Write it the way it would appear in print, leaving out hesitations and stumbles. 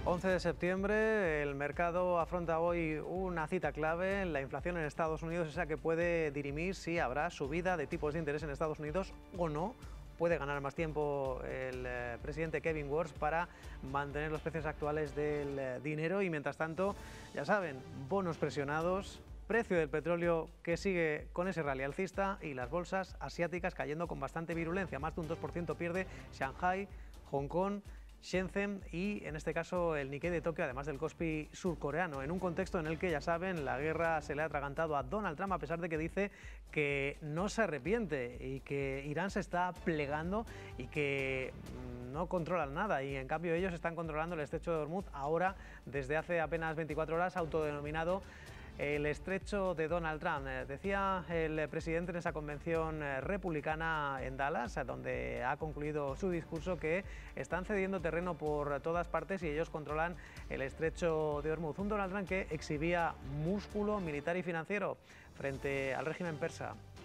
11 de septiembre, el mercado afronta hoy una cita clave. La inflación en Estados Unidos es esa que puede dirimir si habrá subida de tipos de interés en Estados Unidos o no. Puede ganar más tiempo el presidente Kevin Warsh para mantener los precios actuales del dinero y, mientras tanto, ya saben, bonos presionados, precio del petróleo que sigue con ese rally alcista y las bolsas asiáticas cayendo con bastante virulencia. Más de un 2% pierde Shanghai, Hong Kong, Shenzhen y, en este caso, el Nikkei de Tokio, además del Kospi surcoreano, en un contexto en el que, ya saben, la guerra se le ha atragantado a Donald Trump, a pesar de que dice que no se arrepiente y que Irán se está plegando y que no controlan nada, y en cambio ellos están controlando el estrecho de Hormuz ahora desde hace apenas 24 horas, autodenominado el estrecho de Donald Trump. Decía el presidente en esa convención republicana en Dallas, donde ha concluido su discurso, que están cediendo terreno por todas partes y ellos controlan el estrecho de Hormuz. Un Donald Trump que exhibía músculo militar y financiero frente al régimen persa.